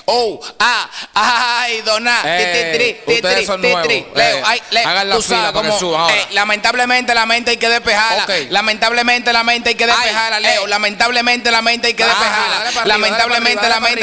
Ay, dona. Ustedes son nuevos. Hagan la fila para que suban ahora. Lamentablemente la mente hay que despejarla. Okay. Lamentablemente la mente hay que despejarla, Leo. Lamentablemente la mente hay que despejarla. Lamentablemente la mente